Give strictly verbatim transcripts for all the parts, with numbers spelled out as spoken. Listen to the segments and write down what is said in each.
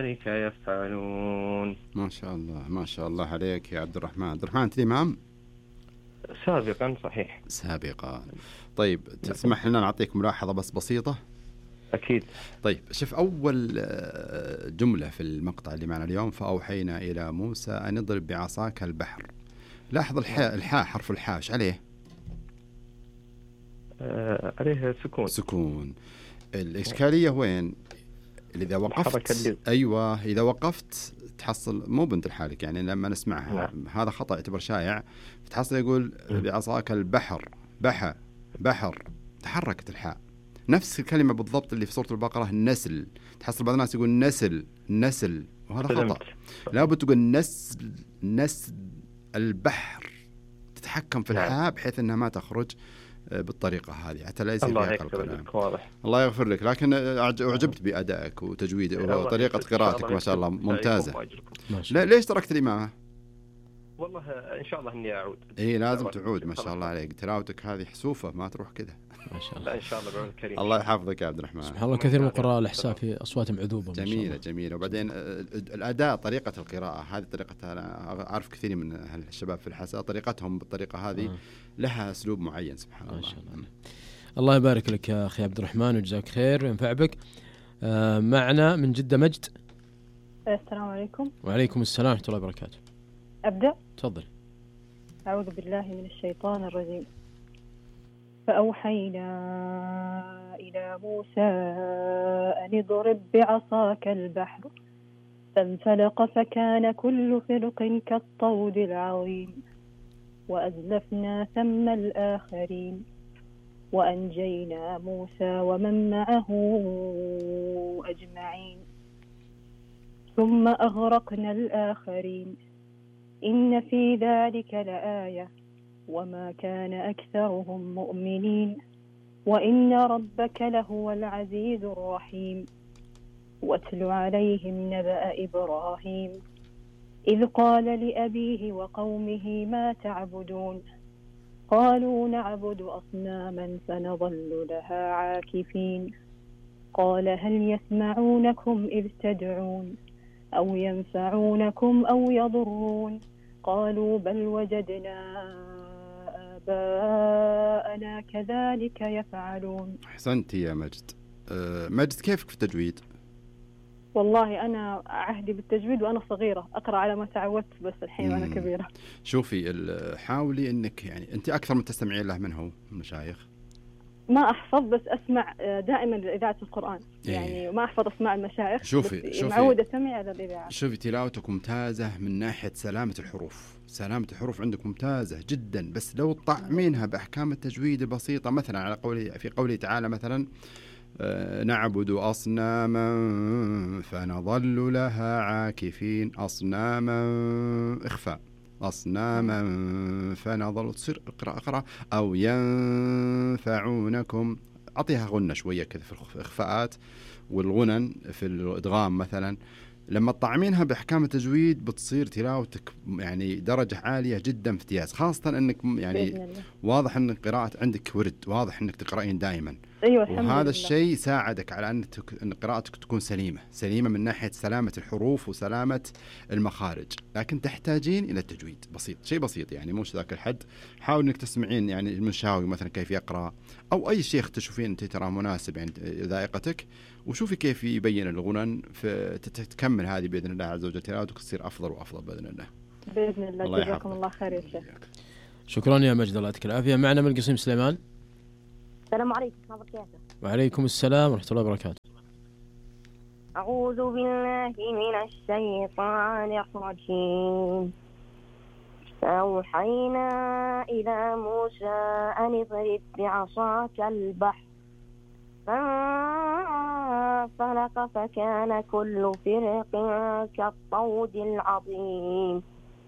ذلك يفعلون. ما شاء الله ما شاء الله عليك يا عبد الرحمن. عبد الرحمن أنت الإمام سابقا صحيح. سابقا. طيب تسمح لنا نعطيك ملاحظة بس بسيطة؟ أكيد. طيب شوف أول جملة في المقطع اللي معنا اليوم، فأوحينا إلى موسى أن اضرب بعصاك البحر. لاحظ الحاء، الحاء حرف الحاء ايش عليه؟ آه عليه سكون. سكون. الإشكالية وين؟ إذا وقفت أيوة إذا وقفت تحصل مو بنت لحالك، يعني لما نسمعها نعم. هذا خطأ يعتبر شائع، تحصل يقول بعصاك البحر بحر بحر، تحركت الحاء. نفس الكلمة بالضبط اللي في سورة البقرة النسل، تحصل بعض الناس يقول نسل نسل، وهذا خطأ. لا بتقول نسل نسل البحر، تتحكم في الحاء بحيث أنها ما تخرج بالطريقة هذه حتى لا يصير فيها قلقلة. الله يغفر لك، لكن أعجبت بأدائك وتجويدك وطريقة قراءتك ما شاء الله ممتازة. لا ليش تركت الإمامة؟ والله إن شاء الله إني أعود. إيه لازم تعود، ما شاء الله عليك، تلاوتك هذه حسوفة ما تروح كذا. ما شاء الله. لا إن شاء الله بعون الكريم. الله يحفظك يا عبد الرحمن. سبحان الله كثير من القراء الأحساء في أصواتهم عذوبة. جميلة جميلة. وبعدين الأداء، طريقة القراءة هذه طريقتها، أنا أعرف كثير من الشباب في الحساء طريقتهم بالطريقة هذه آه. لها أسلوب معين. سبحان الله. ما شاء الله. الله يبارك لك يا أخي عبد الرحمن وجزاك خير وينفع بك. آه معنا من جدة مجد. السلام عليكم. وعليكم السلام ورحمة الله وبركاته. أبدأ. تفضل. أعوذ بالله من الشيطان الرجيم. فأوحينا إلى موسى أن اضرب بعصاك البحر فانفلق فكان كل فرق كالطود العظيم وأزلفنا ثم الآخرين وأنجينا موسى ومن معه أجمعين ثم أغرقنا الآخرين إن في ذلك لآية وما كان أكثرهم مؤمنين وإن ربك لهو العزيز الرحيم واتل عليهم نبأ إبراهيم إذ قال لأبيه وقومه ما تعبدون قالوا نعبد أصناما فنظل لها عاكفين قال هل يسمعونكم إذ تدعون أو ينفعونكم أو يضرون قالوا بل وجدنا آباءنا كذلك يفعلون. أحسنت يا مجد. أه مجد كيفك في التجويد؟ والله أنا عهدي بالتجويد وأنا صغيرة أقرأ على ما تعودت، بس الحين وأنا كبيرة. شوفي حاولي أنك يعني أنت أكثر من تستمعين له من هو المشايخ؟ ما أحفظ بس أسمع دائما إذاعة القرآن. إيه. يعني ما أحفظ أسماع المشايخ. شوفي شوفي معودة أسمع على الإذاعة. شوفي تلاوتك ممتازة من ناحية سلامة الحروف، سلامة الحروف عندك ممتازة جدا، بس لو طعمينها بأحكام التجويد البسيطة مثلا على قولي في قوله تعالى مثلا آه نعبد أصناما فنظل لها عاكفين، أصناما إخفاء، أصناما فنظل، تصير اقرأ اقرأ أو ينفعونكم، أعطيها غنة شوية كذا في الإخفاءات والغنن في الإدغام مثلا. لما تطعمينها بأحكام التجويد بتصير تلاوتك يعني درجة عالية جدا في امتياز، خاصة أنك يعني واضح أن قراءة عندك ورد، واضح أنك تقرأين دائما. أيوة وهذا الشيء ساعدك على أن, تك... أن قراءتك تكون سليمة سليمة من ناحية سلامة الحروف وسلامة المخارج، لكن تحتاجين إلى التجويد بسيط، شيء بسيط يعني مش ذاك الحد. حاول أنك تسمعين يعني المنشاوي مثلا كيف يقرأ أو أي شيخ تشوفين أنت ترى مناسب يعني ذائقتك، وشوفي كيف يبين الغنن، فتكمل هذه بإذن الله عز وجل تلاوتك تصير أفضل وأفضل بإذن الله. بإذن الله. الله جزاكم الله خير يا شيخ. شكرا يا مجد، الله يعطيك العافية. معنا من القصيم سليمان. السلام عليكم ورحمة الله وبركاته. وعليكم السلام ورحمة الله وبركاته. أعوذ بالله من الشيطان الرجيم. فأوحينا إلى موسى أن اضرب بعصاك البحر فانفلق فكان كل فرق كالطود العظيم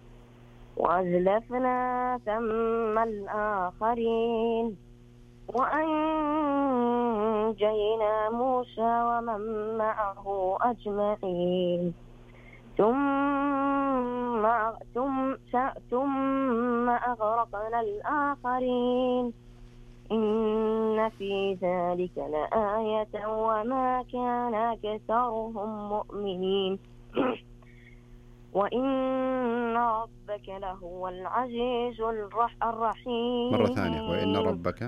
وأزلفنا ثم الآخرين وأنجينا موسى ومن معه أجمعين ثم ثم ثم أغرقنا الآخرين إن في ذلك لآية وما كان أكثرهم مؤمنين وإن ربك لهو العزيز الرحيم. مرة ثانية، وإن ربك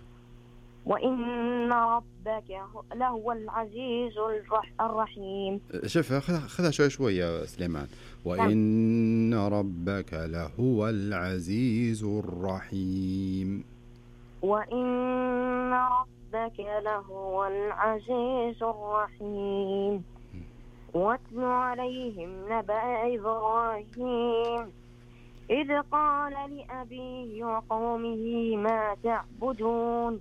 وإن ربك لهو العزيز الرحيم. شوف خذها شوي شوي يا سليمان. وإن ربك لهو العزيز الرحيم. وإن ربك لهو العزيز الرحيم. واتل عليهم نبأ إبراهيم إذ قال لأبيه وقومه ما تعبدون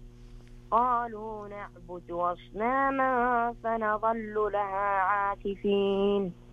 قالوا نعبد أصناما فنظل لها عاكفين